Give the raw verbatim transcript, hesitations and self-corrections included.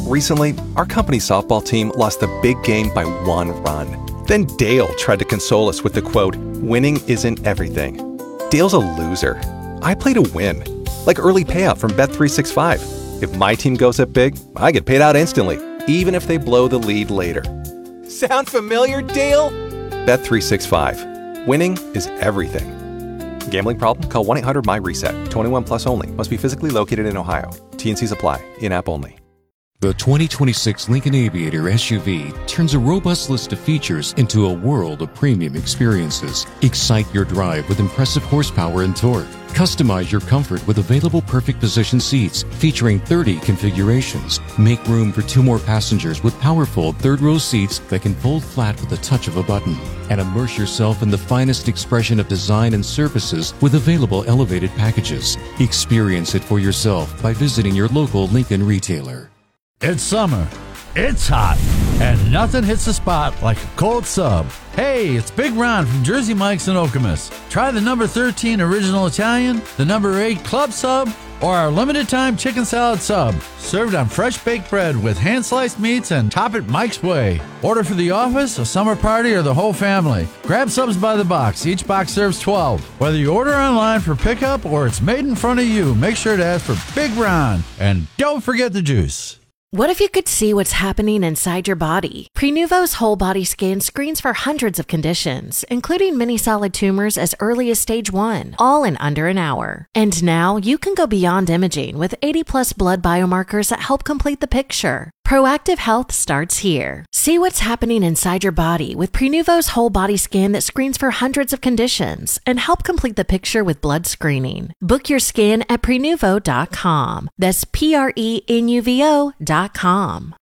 Recently, our company softball team lost the big game by one run. Then Dale tried to console us with the quote, "Winning isn't everything." Dale's a loser. I play to win. Like early payout from Bet three sixty-five. If my team goes up big, I get paid out instantly, even if they blow the lead later. Sound familiar, Dale? Bet three sixty-five. Winning is everything. Gambling problem? Call one eight hundred M Y reset. twenty-one plus only. Must be physically located in Ohio. T N Cs apply. In-app only. The twenty twenty-six Lincoln Aviator S U V turns a robust list of features into a world of premium experiences. Excite your drive with impressive horsepower and torque. Customize your comfort with available perfect position seats featuring thirty configurations. Make room for two more passengers with powerful third-row seats that can fold flat with the touch of a button. And immerse yourself in the finest expression of design and services with available elevated packages. Experience it for yourself by visiting your local Lincoln retailer. It's summer, it's hot, and nothing hits the spot like a cold sub. Hey, it's Big Ron from Jersey Mike's in Okemos. Try the number thirteen Original Italian, the number eight Club Sub, or our limited time chicken salad sub. Served on fresh baked bread with hand-sliced meats and top it Mike's way. Order for the office, a summer party, or the whole family. Grab subs by the box. Each box serves twelve. Whether you order online for pickup or it's made in front of you, make sure to ask for Big Ron. And don't forget the juice. What if you could see what's happening inside your body? Prenuvo's whole body scan screens for hundreds of conditions, including many solid tumors as early as stage one, all in under an hour. And now you can go beyond imaging with eighty plus blood biomarkers that help complete the picture. Proactive health starts here. See what's happening inside your body with Prenuvo's whole body scan that screens for hundreds of conditions and help complete the picture with blood screening. Book your scan at Prenuvo dot com. That's P R E N U V O dot com.